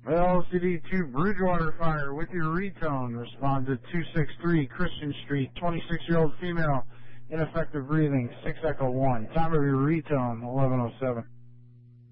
LCD2 Bridgewater Fire with your retone. Respond to 263 Christian Street, 26-year-old female, ineffective breathing, 6 Echo 1. Time of your retone, 11:07.